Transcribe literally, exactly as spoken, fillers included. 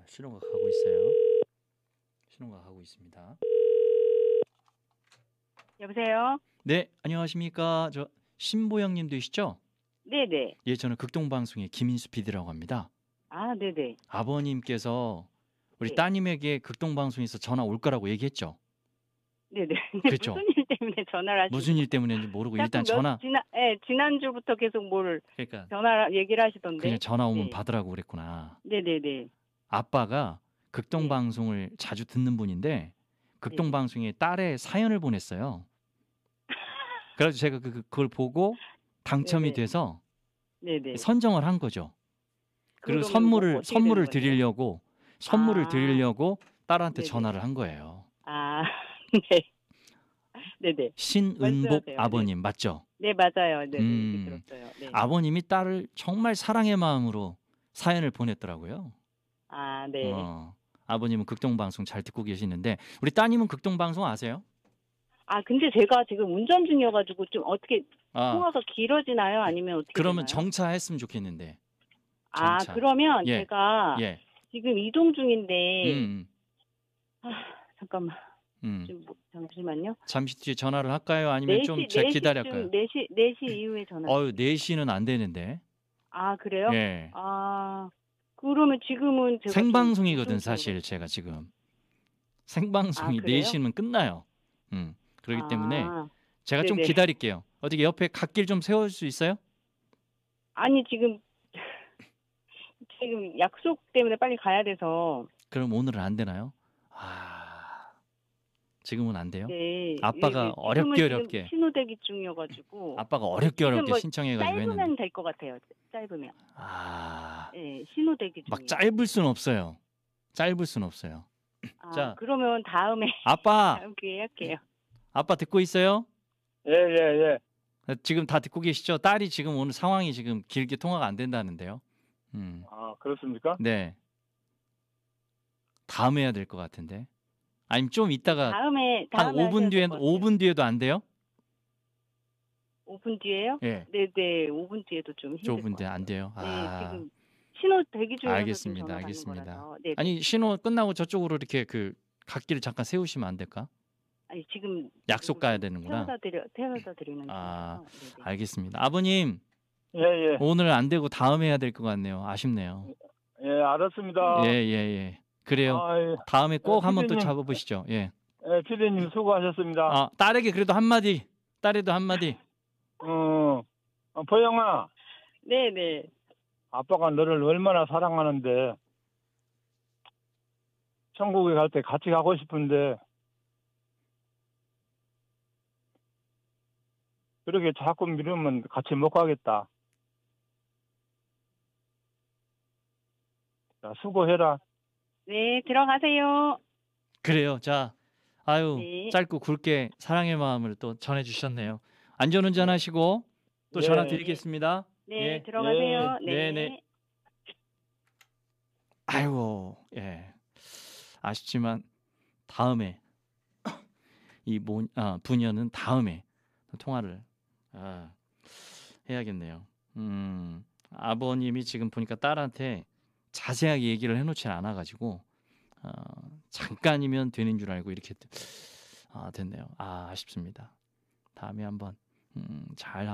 신호가 가고 있어요. 신호가 가고 있습니다. 여보세요? 네, 안녕하십니까. 저 신보영님 되시죠? 네네. 예, 저는 극동방송의 김인수 피디라고 합니다. 아, 네네. 아버님께서 우리 네. 따님에게 극동방송에서 전화 올 거라고 얘기했죠? 네네. 그렇죠. 무슨 일 때문에 전화를 하시는 무슨 일 때문인지 모르고 일단 몇, 전화 지난, 예, 지난주부터 계속 뭘 그러니까 전화 얘기를 하시던데. 그냥 전화 오면 네. 받으라고 그랬구나. 네네네. 아빠가 극동방송을 자주 듣는 분인데 극동방송에 딸의 사연을 보냈어요. 그래서 제가 그, 그걸 보고 당첨이 네네. 돼서 네네. 선정을 한 거죠. 그리고 그러면 선물을 뭐 어떻게 선물을 되는 거예요? 드리려고 선물을 아, 드리려고 딸한테 네네. 전화를 한 거예요. 아, 네. 네네. 신은복 말씀하세요. 아버님 맞죠? 네, 맞아요. 네네. 얘기 음, 들었어요. 네. 아버님이 딸을 정말 사랑의 마음으로 사연을 보냈더라고요. 아, 네. 어, 아버님은 극동방송 잘 듣고 계시는데 우리 따님은 극동방송 아세요? 아, 근데 제가 지금 운전 중이어가지고 좀 어떻게 아, 통화가 길어지나요? 아니면 어떻게 그러면 되나요? 정차했으면 좋겠는데. 아, 정차. 그러면 예, 제가 예. 지금 이동 중인데, 음, 아, 잠깐만. 음. 좀, 뭐, 잠시만요. 잠시 뒤에 전화를 할까요? 아니면 좀 네 시, 제가 네 시쯤, 기다릴까요? 네 시, 네 시 이후에 전화 어유, 주세요. 네 시는 안 되는데. 아, 그래요? 예. 아, 그러면 지금은 제가 좀 생방송이거든, 이동 사실 중이어가지고. 제가 지금. 아, 생방송이 그래요? 네 시면 끝나요. 음. 그렇기 때문에 아, 제가 좀 네네. 기다릴게요. 어떻게 옆에 갓길 좀 세울 수 있어요? 아니, 지금, 지금 약속 때문에 빨리 가야 돼서, 그럼 오늘은 안 되나요? 아, 지금은 안 돼요? 네, 예, 아빠가 예. 지금은 어렵게 지금 어렵게 신호대기 중이어가지고, 아빠가 네, 어렵게 지금 어렵게 뭐, 신청해가지고 했는데 짧으면 될 것 같아요. 짧으면. 아, 예, 신호대기 막 중이에요. 짧을 순 없어요. 짧을 순 없어요. 아, 자, 그러면 다음에, 아빠, 다음 기회에 할게요. 아빠 듣고 있어요? 예, 예, 예. 지금 다 듣고 계시죠? 딸이 지금 오늘 상황이 지금 길게 통화가 안 된다는데요. 음, 아, 그렇습니까? 네. 다음 해야 될 것 같은데. 아니면 좀 네, 이따가 다음에, 한 다음에 오 분 하셔야 될 뒤에 것 같아요. 오 분 뒤에도 안 돼요? 오 분 뒤에요? 예. 네네, 오 분 뒤에도 좀 힘들 오 분 것 뒤에 안 같아요. 돼요. 네, 아, 지금 신호 대기 중이어서 지금 알겠습니다. 전화 받는 알겠습니다. 거라서. 네네. 아니, 신호 끝나고 저쪽으로 이렇게 그 갓길을 잠깐 세우시면 안 될까? 아니, 지금. 약속 지금 가야 좀 되는구나. 태워다 드려, 태워다 드리는 아, 중이라서. 네네. 알겠습니다. 아버님, 예, 예. 오늘 안 되고 다음에 해야 될 것 같네요. 아쉽네요. 예, 알았습니다. 예, 예, 예. 그래요. 아, 예. 다음에 꼭 예, 한번 또 피디님, 잡아보시죠. 예. 예, 피디님 수고하셨습니다. 아, 딸에게 그래도 한마디. 딸에도 한마디. 어, 어, 보영아, 네네. 아빠가 너를 얼마나 사랑하는데, 천국에 갈 때 같이 가고 싶은데, 그렇게 자꾸 미루면 같이 못 가겠다. 자, 수고해라. 네, 들어가세요. 그래요. 자, 아유, 네. 짧고 굵게 사랑의 마음을 또 전해주셨네요. 안전운전 하시고 또 예. 전화 드리겠습니다. 네, 예. 들어가세요. 네, 네. 네. 아이고, 예. 아쉽지만 다음에 이 모, 아, 부녀는 다음에 통화를 아, 해야겠네요. 음, 아버님이 지금 보니까 딸한테 자세하게 얘기를 해놓지 않아가지고 어, 잠깐이면 되는 줄 알고 이렇게 아, 됐네요. 아, 아쉽습니다. 다음에 한번 음, 잘